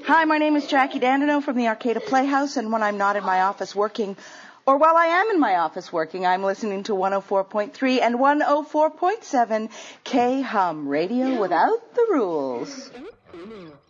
Hi, my name is Jackie Dandino from the Arcata Playhouse, and when I'm not in my office working, or while I am in my office working, I'm listening to 104.3 and 104.7 K-Hum, radio without the rules.